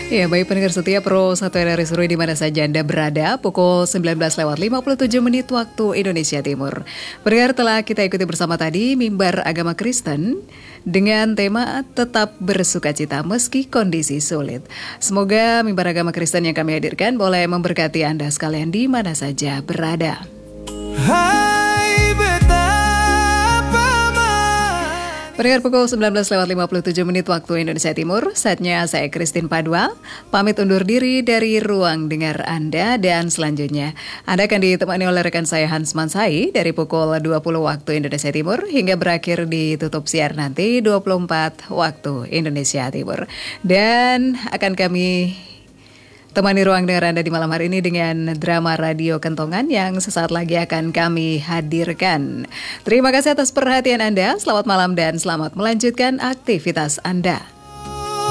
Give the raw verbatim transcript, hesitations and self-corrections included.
Ya, baik pendengar setia Pro satu R R I Surui di mana saja Anda berada, pukul sembilan belas lewat lima puluh tujuh menit waktu Indonesia Timur. Pendengar, telah kita ikuti bersama tadi Mimbar Agama Kristen dengan tema tetap bersukacita meski kondisi sulit. Semoga Mimbar Agama Kristen yang kami hadirkan boleh memberkati Anda sekalian di mana saja berada. Hai Pendengar, pukul sembilan belas lewat lima puluh tujuh menit waktu Indonesia Timur. Saatnya saya Christine Padua pamit undur diri dari ruang dengar Anda, dan selanjutnya Anda akan ditemani oleh rekan saya Hans Mansai dari pukul dua puluh waktu Indonesia Timur hingga berakhir ditutup siar nanti dua puluh empat waktu Indonesia Timur. Dan akan kami temani ruang dengar Anda di malam hari ini dengan drama Radio Kentongan yang sesaat lagi akan kami hadirkan. Terima kasih atas perhatian Anda, selamat malam dan selamat melanjutkan aktivitas Anda.